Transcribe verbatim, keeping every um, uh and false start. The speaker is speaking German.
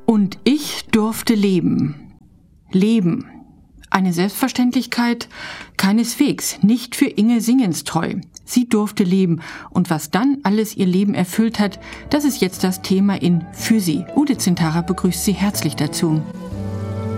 Und ich durfte leben. Leben. Eine Selbstverständlichkeit? Keineswegs, nicht für Inge Singenstreu. Sie durfte leben. Und was dann alles ihr Leben erfüllt hat, das ist jetzt das Thema in Für Sie. Ute Zintara begrüßt Sie herzlich dazu.